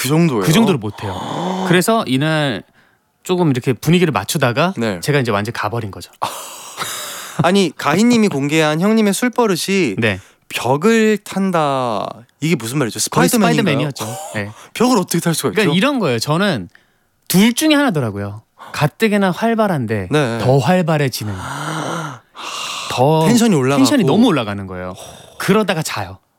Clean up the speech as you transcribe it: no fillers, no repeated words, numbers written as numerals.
그 정도예요? 그 정도로 못해요. 그래서 이날 조금 이렇게 분위기를 맞추다가 네. 제가 이제 완전 가버린 거죠. 아니 가희님이 공개한 형님의 술버릇이 네, 벽을 탄다. 이게 무슨 말이죠? 거의 스파이더맨인가요? 스파이더맨이었죠. 네. 벽을 어떻게 탈 수가 있죠? 그러니까 이런 거예요. 저는 둘 중에 하나더라고요. 가뜩이나 활발한데 네. 더 활발해지는. 더 텐션이 올라가고. 텐션이 너무 올라가는 거예요. 그러다가 자요.